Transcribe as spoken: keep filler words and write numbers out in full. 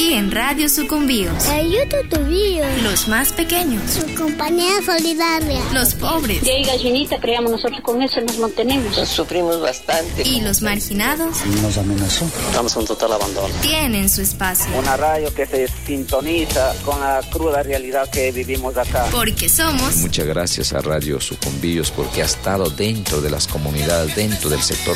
Aquí en Radio Sucumbíos. Ayuda tu vida. Los más pequeños. Su compañía solidaria. Los pobres. Y ahí gallinita, creamos nosotros con eso nos mantenemos. Nos sufrimos bastante. Y los marginados. Nos amenazó. Estamos en total abandono. Tienen su espacio. Una radio que se sintoniza con la cruda realidad que vivimos acá. Porque somos... Muchas gracias a Radio Sucumbíos porque ha estado dentro de las comunidades, dentro del sector